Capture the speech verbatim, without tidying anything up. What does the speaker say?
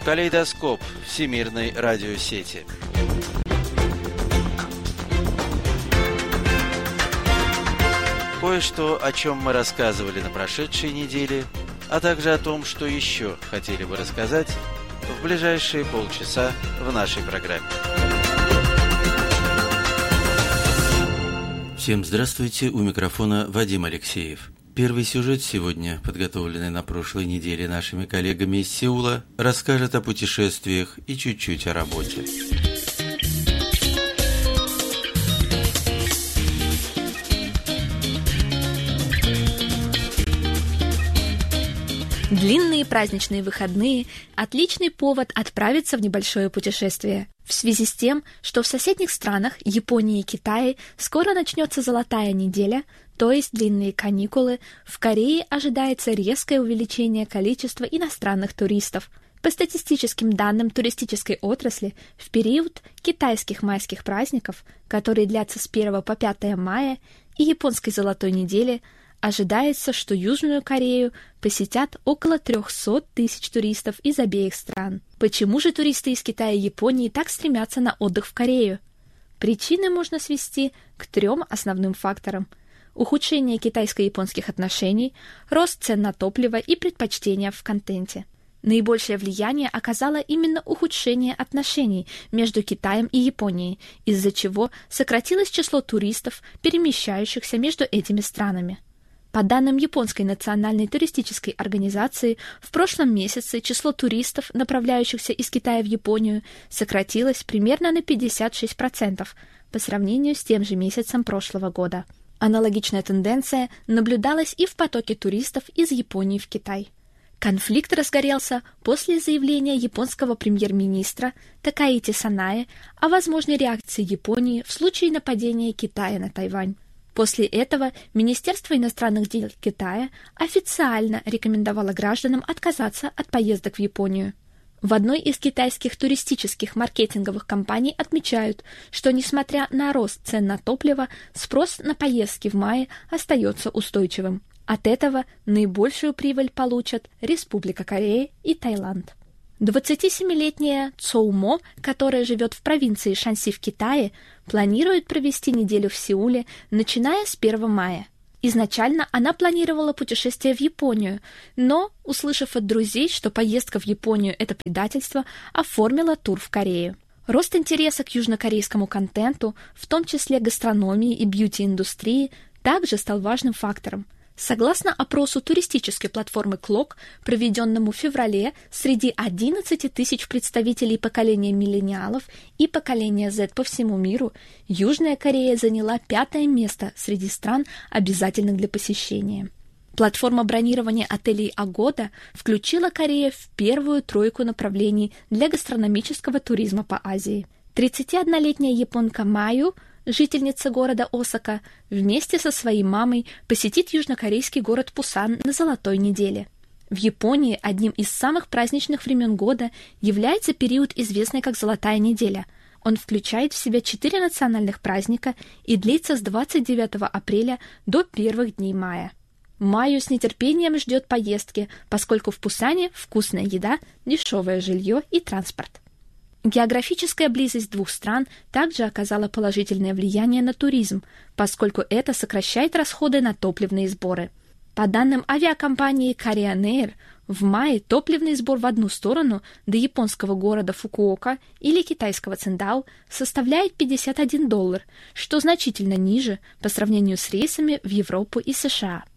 Калейдоскоп всемирной радиосети. Кое-что, о чем мы рассказывали на прошедшей неделе, а также о том, что еще хотели бы рассказать в ближайшие полчаса в нашей программе. Всем здравствуйте, у микрофона Вадим Алексеев. Первый сюжет сегодня, подготовленный на прошлой неделе нашими коллегами из Сеула, расскажет о путешествиях и чуть-чуть о работе. Длинные праздничные выходные – отличный повод отправиться в небольшое путешествие. В связи с тем, что в соседних странах, Японии и Китае, скоро начнется золотая неделя, то есть длинные каникулы, в Корее ожидается резкое увеличение количества иностранных туристов. По статистическим данным туристической отрасли, в период китайских майских праздников, которые длятся с первого по пятое мая, и японской золотой недели, ожидается, что Южную Корею посетят около триста тысяч туристов из обеих стран. Почему же туристы из Китая и Японии так стремятся на отдых в Корею? Причины можно свести к трем основным факторам: ухудшение китайско-японских отношений, рост цен на топливо и предпочтения в контенте. Наибольшее влияние оказало именно ухудшение отношений между Китаем и Японией, из-за чего сократилось число туристов, перемещающихся между этими странами. По данным Японской национальной туристической организации, в прошлом месяце число туристов, направляющихся из Китая в Японию, сократилось примерно на пятьдесят шесть процентов по сравнению с тем же месяцем прошлого года. Аналогичная тенденция наблюдалась и в потоке туристов из Японии в Китай. Конфликт разгорелся после заявления японского премьер-министра Такаити Санае о возможной реакции Японии в случае нападения Китая на Тайвань. После этого Министерство иностранных дел Китая официально рекомендовало гражданам отказаться от поездок в Японию. В одной из китайских туристических маркетинговых компаний отмечают, что, несмотря на рост цен на топливо, спрос на поездки в мае остается устойчивым. От этого наибольшую прибыль получат Республика Корея и Таиланд. двадцатисемилетняя Цоу Мо, которая живет в провинции Шанси в Китае, планирует провести неделю в Сеуле, начиная с первого мая. Изначально она планировала путешествие в Японию, но, услышав от друзей, что поездка в Японию – это предательство, оформила тур в Корею. Рост интереса к южнокорейскому контенту, в том числе гастрономии и бьюти-индустрии, также стал важным фактором. Согласно опросу туристической платформы Клок, проведенному в феврале среди одиннадцати тысяч представителей поколения миллениалов и поколения Z по всему миру, Южная Корея заняла пятое место среди стран, обязательных для посещения. Платформа бронирования отелей Agoda включила Корею в первую тройку направлений для гастрономического туризма по Азии. тридцатиоднолетняя японка Маю, жительница города Осака, вместе со своей мамой посетит южнокорейский город Пусан на золотой неделе. В Японии одним из самых праздничных времен года является период, известный как «Золотая неделя». Он включает в себя четыре национальных праздника и длится с двадцать девятого апреля до первых дней мая. Маю с нетерпением ждет поездки, поскольку в Пусане вкусная еда, дешевое жилье и транспорт. Географическая близость двух стран также оказала положительное влияние на туризм, поскольку это сокращает расходы на топливные сборы. По данным авиакомпании Korean Air, в мае топливный сбор в одну сторону до японского города Фукуока или китайского Циндао составляет пятьдесят один доллар, что значительно ниже по сравнению с рейсами в Европу и США.